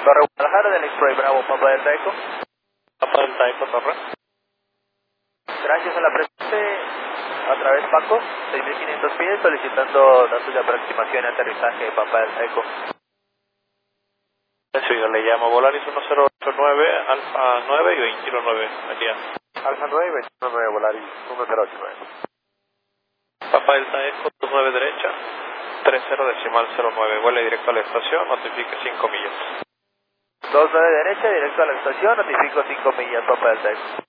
Torre Guadalajara del X-Ray Bravo, Papa Delta Eco. Papa Delta Eco, Torre. Gracias a la presente, a través Paco, 6500 pies, solicitando datos de aproximación y aterrizaje de Papa Delta Eco. Yo le llamo Volaris 1089, Alfa 9 y 219, aquí. Alfa 9 y 219, Volaris 1089. Papa Delta Eco, 29 derecha, 30.09, vuele directo a la estación, notifique 5 millas. 29 derecha, directo a la estación, notifico 5 millas, Papa Delta Eco.